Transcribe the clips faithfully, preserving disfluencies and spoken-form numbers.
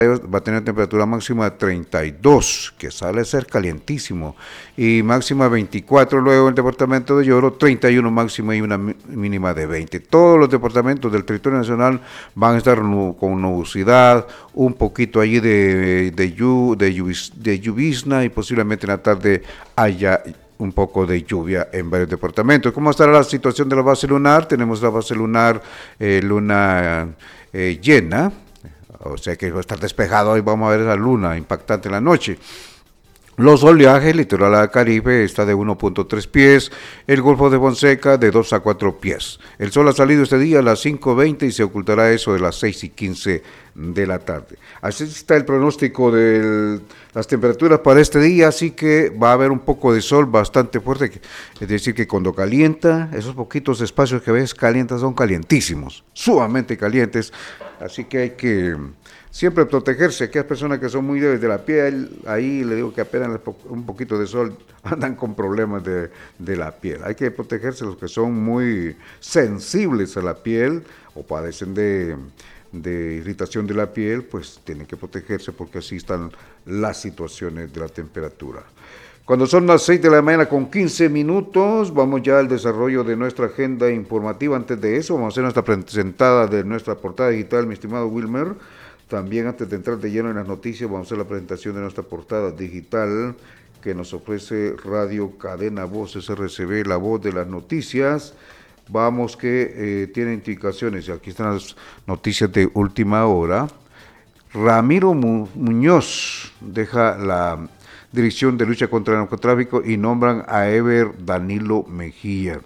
va a tener temperatura máxima de treinta y dos, que sale a ser calientísimo, y máxima veinticuatro. Luego el departamento de Lloro, treinta y uno máxima y una mínima de veinte. Todos los departamentos del territorio nacional van a estar con nubosidad, un poquito allí de, de, yu, de, lluvia, de lluvisna, y posiblemente en la tarde haya un poco de lluvia en varios departamentos. ¿Cómo estará la situación de la base lunar? Tenemos la base lunar, eh, luna eh, llena, o sea que va a estar despejado. Hoy vamos a ver esa luna impactante en la noche. Los oleajes, litoral del Caribe está de uno punto tres pies, el Golfo de Fonseca de dos a cuatro pies. El sol ha salido este día a las cinco veinte y se ocultará eso de las seis y quince de la tarde. Así está el pronóstico de las temperaturas para este día, así que va a haber un poco de sol bastante fuerte, es decir que cuando calienta, esos poquitos espacios que ves calientan son calientísimos, sumamente calientes, así que hay que siempre protegerse. Aquellas personas que son muy débiles de la piel, ahí le digo que apenas un poquito de sol andan con problemas de, de la piel. Hay que protegerse. Los que son muy sensibles a la piel o padecen de, de irritación de la piel, pues tienen que protegerse porque así están las situaciones de la temperatura. Cuando son las seis de la mañana con quince minutos, vamos ya al desarrollo de nuestra agenda informativa. Antes de eso, vamos a hacer nuestra presentada de nuestra portada digital, mi estimado Wilmer. También antes de entrar de lleno en las noticias, vamos a hacer la presentación de nuestra portada digital que nos ofrece Radio Cadena Voces R C B, la voz de las noticias. Vamos que eh, tiene indicaciones, aquí están las noticias de última hora. Ramiro Mu- Muñoz deja la dirección de lucha contra el narcotráfico y nombran a Ever Danilo Mejía.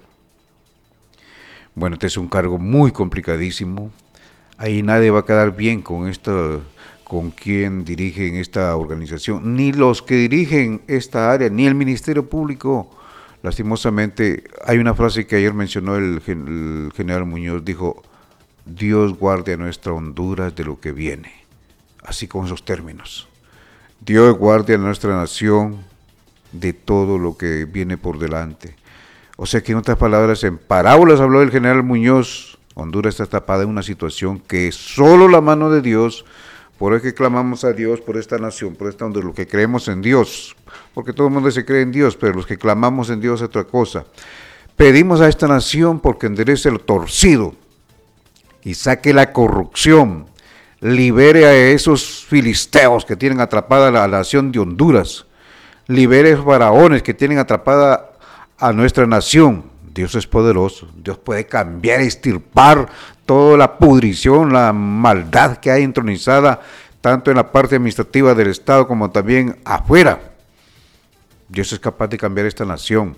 Bueno, este es un cargo muy complicadísimo. Ahí nadie va a quedar bien con esta, con quien dirigen esta organización, ni los que dirigen esta área, ni el Ministerio Público. Lastimosamente, hay una frase que ayer mencionó el, el general Muñoz, dijo: Dios guarde a nuestra Honduras de lo que viene, así con esos términos. Dios guarde a nuestra nación de todo lo que viene por delante. O sea que en otras palabras, en parábolas habló el general Muñoz. Honduras está tapada en una situación que es solo la mano de Dios. Por eso es que clamamos a Dios por esta nación, por esta Honduras, los que creemos en Dios, porque todo el mundo se cree en Dios, pero los que clamamos en Dios es otra cosa. Pedimos a esta nación porque enderece lo torcido y saque la corrupción, libere a esos filisteos que tienen atrapada a la nación de Honduras, libere a esos faraones que tienen atrapada a nuestra nación. Dios es poderoso, Dios puede cambiar, extirpar toda la pudrición, la maldad que hay entronizada, tanto en la parte administrativa del Estado como también afuera. Dios es capaz de cambiar esta nación.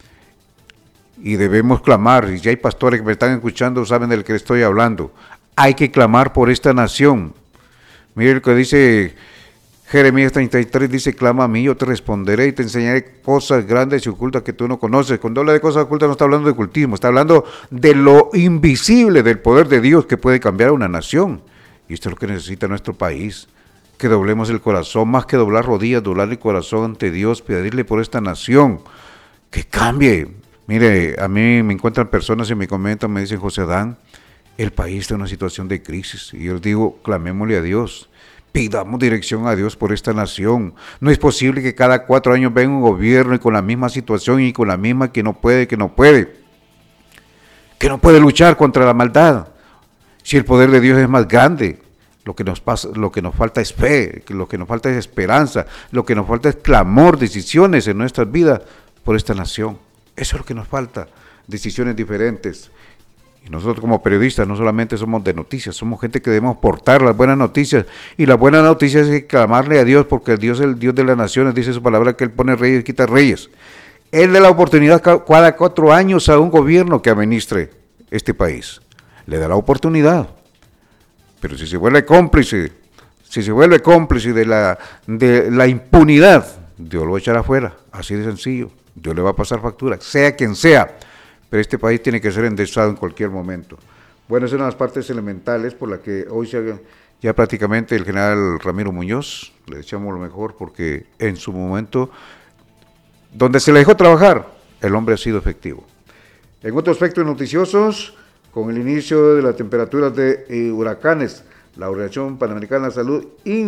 Y debemos clamar, y ya hay pastores que me están escuchando, saben del que estoy hablando. Hay que clamar por esta nación. Mire lo que dice Jeremías treinta y tres, dice: clama a mí, yo te responderé y te enseñaré cosas grandes y ocultas que tú no conoces. Cuando habla de cosas ocultas no está hablando de ocultismo, está hablando de lo invisible, del poder de Dios que puede cambiar a una nación. Y esto es lo que necesita nuestro país, que doblemos el corazón, más que doblar rodillas, doblar el corazón ante Dios, pedirle por esta nación, que cambie. Mire, a mí me encuentran personas y me comentan, me dicen: José Adán, el país está en una situación de crisis. Y yo les digo, clamémosle a Dios. Pidamos dirección a Dios por esta nación. No es posible que cada cuatro años venga un gobierno y con la misma situación y con la misma que no puede, que no puede, que no puede luchar contra la maldad. Si el poder de Dios es más grande, lo que nos pasa, lo que nos falta es fe, lo que nos falta es esperanza, lo que nos falta es clamor, decisiones en nuestras vidas por esta nación. Eso es lo que nos falta, decisiones diferentes. Y nosotros como periodistas no solamente somos de noticias, somos gente que debemos portar las buenas noticias. Y la buena noticia es clamarle a Dios, porque Dios es el Dios de las naciones, dice su palabra que Él pone reyes y quita reyes. Él da la oportunidad cada cuatro años a un gobierno que administre este país. Le da la oportunidad. Pero si se vuelve cómplice, si se vuelve cómplice de la, de la impunidad, Dios lo echará afuera, así de sencillo. Dios le va a pasar factura, sea quien sea. Pero este país tiene que ser endechado en cualquier momento. Bueno, esas son las partes elementales por las que hoy se, ya prácticamente el general Ramiro Muñoz, le deseamos lo mejor porque en su momento, donde se le dejó trabajar, el hombre ha sido efectivo. En otros aspectos noticiosos, con el inicio de las temperaturas de eh, huracanes, la Organización Panamericana de Salud